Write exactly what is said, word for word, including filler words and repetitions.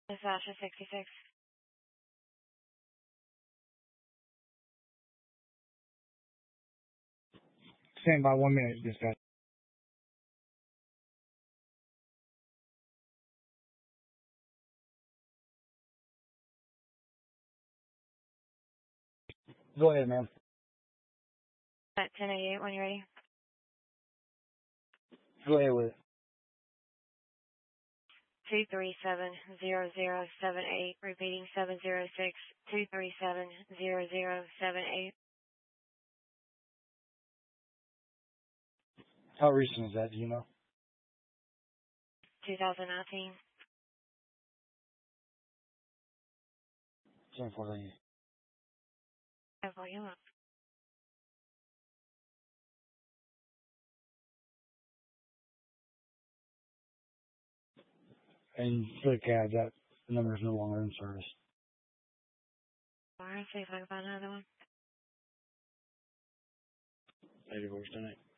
Sasha sixty-six. Stand by one minute, dispatch. Go ahead, ma'am. At ten eighty-eight when you're ready. Go ahead with it. two three seven zero zero seven eight. Repeating seven zero six two three seven zero zero seven eight. How recent is that, do you know? two thousand nineteen. twenty-four lady. Have volume up. And for the cab, that number is no longer in service. Alright, see if I can find another one. Lady works tonight.